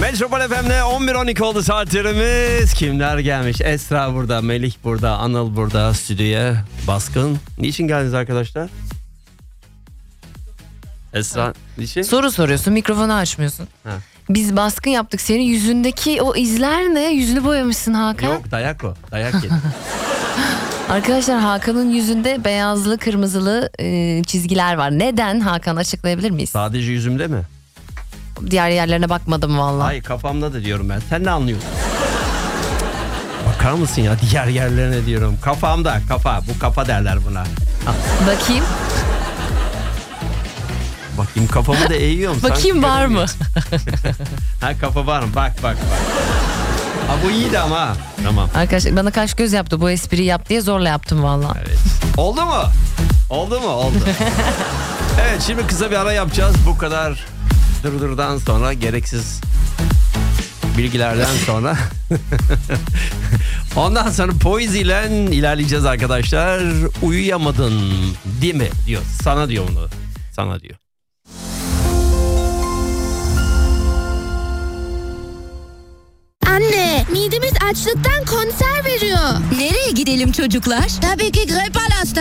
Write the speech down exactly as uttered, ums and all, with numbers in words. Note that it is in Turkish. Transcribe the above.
Metropol F M'de on bir on iki oldu saatlerimiz. Kimler gelmiş? Esra burada, Melih burada, Anıl burada stüdyoya. Baskın. Niçin geldiniz arkadaşlar? Esra, niçin? Soru soruyorsun, mikrofonu açmıyorsun. Ha. Biz baskın yaptık. Senin yüzündeki o izler ne? Yüzünü boyamışsın Hakan. Yok, dayak o. Dayak yedi. Arkadaşlar, Hakan'ın yüzünde beyazlı, kırmızılı e, çizgiler var. Neden Hakan, açıklayabilir miyiz? Sadece yüzümde mi? Diğer yerlerine bakmadım vallahi. Hayır, kafamda da diyorum ben. Sen ne anlıyorsun? Bakar mısın ya, diğer yerlerine diyorum. Kafamda, kafa. Bu kafa derler buna. Ah, Bakayım. bakayım, kafamı da eğiyorum. Bakayım, var mı? Ha, kafa var mı? Bak bak bak. Ha, bu iyiydi ama. Tamam. Arkadaşlar bana kaş göz yaptı. Bu espriyi yap diye zorla yaptım vallahi. Evet. Oldu mu? Oldu mu? Oldu. Evet, şimdi kısa bir ara yapacağız. Bu kadar dırdırdan sonra, gereksiz bilgilerden sonra ondan sonra Poezy ile ilerleyeceğiz arkadaşlar. Uyuyamadın değil mi diyor. Sana diyor onu. Sana diyor. Anne, midemiz açlıktan konser veriyor. Nereye gidelim çocuklar? Tabii ki Grey Palas'ta.